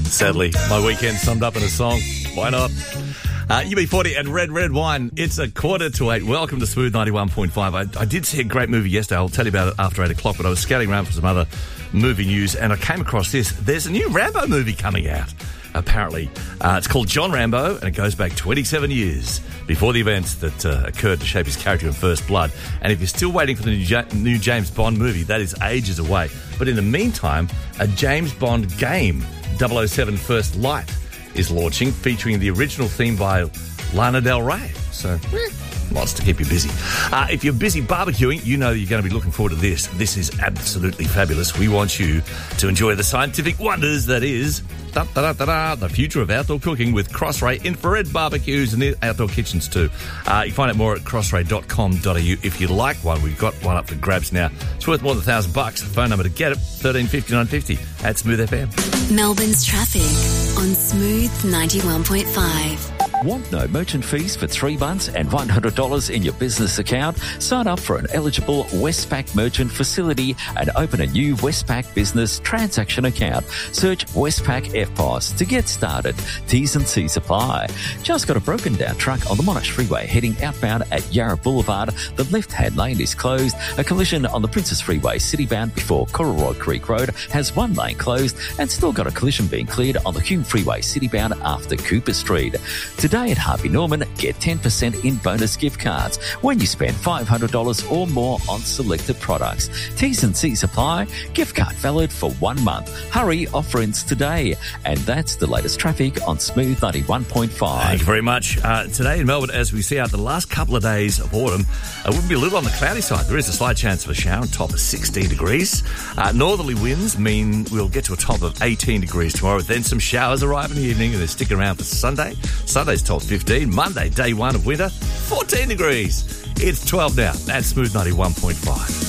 Sadly, my weekend summed up in a song. Why not? UB40 and Red Wine. It's 7:45. Welcome to Smooth 91.5. I did see a great movie yesterday. I'll tell you about it after 8 o'clock, but I was scouting around for some other movie news and I came across this. There's a new Rambo movie coming out, apparently. It's called John Rambo and it goes back 27 years before the events that occurred to shape his character in First Blood. And if you're still waiting for the new James Bond movie, that is ages away. But in the meantime, a James Bond game, 007 First Light, is launching, featuring the original theme by Lana Del Rey. So, lots to keep you busy. If you're busy barbecuing, you know you're going to be looking forward to this. This is absolutely fabulous. We want you to enjoy the scientific wonders that is the future of outdoor cooking with Crossray infrared barbecues and outdoor kitchens too. You can find out more at crossray.com.au. If you like one, we've got one up for grabs now. It's worth more than $1,000. The phone number to get it, 1350 950 at Smooth FM. Melbourne's traffic on Smooth 91.5. Want no merchant fees for 3 months and $100 in your business account? Sign up for an eligible Westpac merchant facility and open a new Westpac business transaction account. Search Westpac FPOS to get started. T's and C's apply. Just got a broken down truck on the Monash Freeway heading outbound at Yarra Boulevard. The left-hand lane is closed. A collision on the Princess Freeway citybound before Cororoy Creek Road has one lane closed and still got a collision being cleared on the Hume Freeway citybound after Cooper Street. Today at Harvey Norman, get 10% in bonus gift cards when you spend $500 or more on selected products. T's and C's apply. Gift card valid for 1 month. Hurry, offer ends today. And that's the latest traffic on Smooth 91.5. Thank you very much. Today in Melbourne, as we see out the last couple of days of autumn, it would be a little on the cloudy side. There is a slight chance of a shower on top of 16 degrees. Northerly winds mean we'll get to a top of 18 degrees tomorrow. Then some showers arrive in the evening and they're sticking around for Sunday. Sunday's top 15. Monday, day one of winter, 14 degrees. It's 12 now. That's Smooth 91.5.